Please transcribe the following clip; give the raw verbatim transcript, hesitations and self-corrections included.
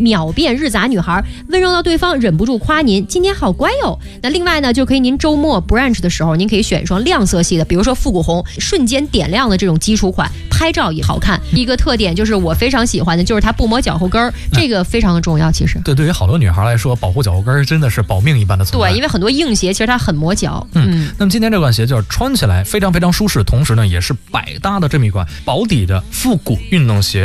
秒变日杂女孩，温柔到对方忍不住夸您今天好乖哟。那另外呢，就可以您周末 brunch 的时候，您可以选一双亮色系的，比如说复古红，瞬间点亮的这种基础款，拍照也好看。一个特点就是我非常喜欢的，就是它不磨脚后跟儿，这个非常的重要。其实对，对于好多女孩来说，保护脚后跟真的是保命一般的存在。 对，因为很多硬鞋其实它很磨脚。 嗯，嗯那么今天这款鞋就是穿起来非常非常舒适，同时呢也是百搭的这么一款保底的复古运动鞋。